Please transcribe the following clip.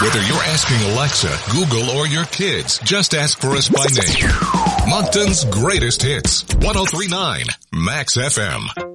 Whether you're asking Alexa, Google, or your kids, just ask for us by name. Moncton's greatest hits. 103.9 Max FM.